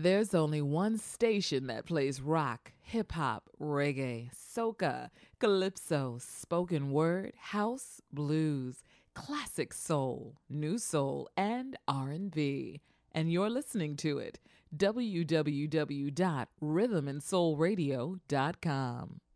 There's only one station that plays rock, hip hop, reggae, soca, calypso, spoken word, house, blues, classic soul, new soul, and R&B. And you're listening to it. www.rhythmandsoulradio.com.